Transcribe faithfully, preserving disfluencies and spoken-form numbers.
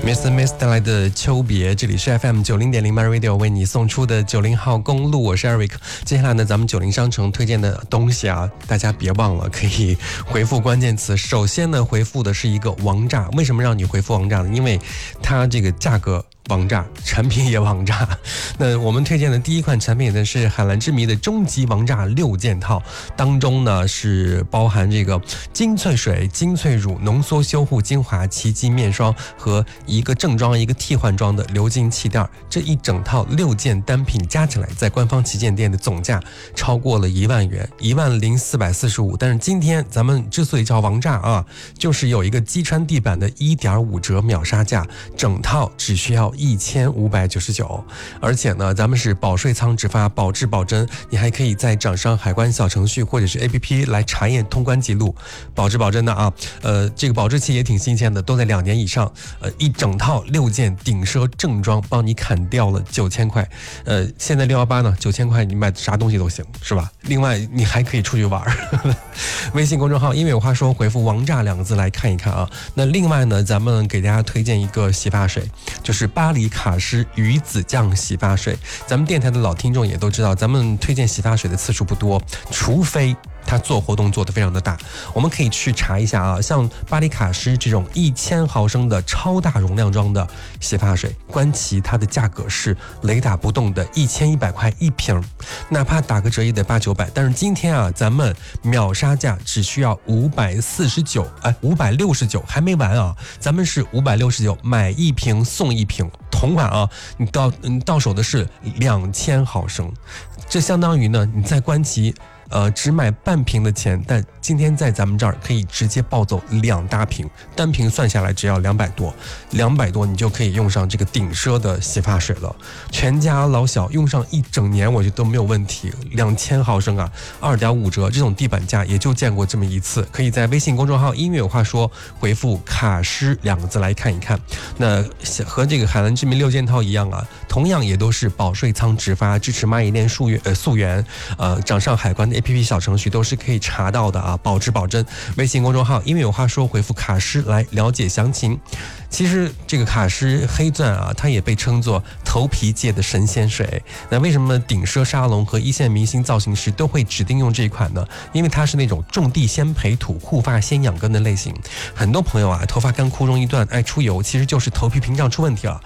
Mister Miss 带来的秋别，这里是 F M 九零点零 My Radio 为你送出的九零号公路，我是 Eric。接下来呢，咱们九零商城推荐的东西啊，大家别忘了可以回复关键词。首先呢，回复的是一个王炸。为什么让你回复王炸呢？因为它这个价格王炸，产品也王炸。那我们推荐的第一款产品呢是海蓝之谜的终极王炸六件套，当中呢是包含这个精粹水、精粹乳、浓缩修护精华、奇迹面霜和一个正装一个替换装的流金气垫。这一整套六件单品加起来，在官方旗舰店的总价超过了一万元，一万零四百四十五。但是今天咱们之所以叫王炸啊，就是有一个击穿地板的一点五折秒杀价，整套只需要一千五百九十九，而且呢，咱们是保税仓直发，保质保真，你还可以在掌上海关小程序或者是 A P P 来查验通关记录，保质保真的啊。呃，这个保质期也挺新鲜的，都在两年以上。呃，一整套六件顶奢正装，帮你砍掉了九千块。呃，现在六一八呢，九千块你买啥东西都行，是吧？另外，你还可以出去玩。微信公众号“因为有话说”，回复“王炸”两个字来看一看啊。那另外呢，咱们给大家推荐一个洗发水，就是巴黎卡诗鱼子酱洗发水。咱们电台的老听众也都知道，咱们推荐洗发水的次数不多，除非它做活动做得非常的大。我们可以去查一下啊，像巴黎卡诗这种一千毫升的超大容量装的洗发水，观其它的价格是雷打不动的一千一百块一瓶，哪怕打个折也得八九百。但是今天啊，咱们秒杀价只需要五百四十九，哎，五百六十九还没完啊！咱们是五百六十九买一瓶送一瓶，同款啊，你到你到手的是两千毫升，这相当于呢你在观其。呃，只买半瓶的钱，但今天在咱们这儿可以直接抱走两大瓶，单瓶算下来只要两百多，两百多你就可以用上这个顶奢的洗发水了，全家老小用上一整年，我觉得都没有问题。两千毫升啊，二点五折，这种地板价也就见过这么一次。可以在微信公众号“音乐有话说”回复“卡诗”两个字来看一看。那和这个海蓝之谜六件套一样啊，同样也都是保税仓直发，支持蚂蚁链溯源呃溯源，呃掌上海关的 A P P 小程序都是可以查到的啊，保质保真。微信公众号“因为有话说”回复“卡诗”来了解详情。其实这个卡诗黑钻啊，它也被称作头皮界的神仙水。那为什么顶奢沙龙和一线明星造型师都会指定用这一款呢？因为它是那种种地先培土，护发先养根的类型。很多朋友啊，头发干枯容易断，爱出油，其实就是头皮屏障出问题了。